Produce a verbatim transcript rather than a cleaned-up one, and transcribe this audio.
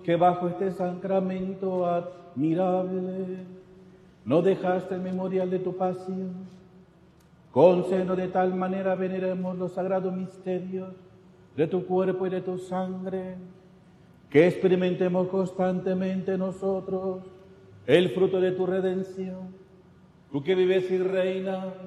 que bajo este sacramento admirable no dejaste el memorial de tu pasión. Concédenos de tal manera veneremos los sagrados misterios de tu cuerpo y de tu sangre, que experimentemos constantemente nosotros el fruto de tu redención. Tú que vives y reinas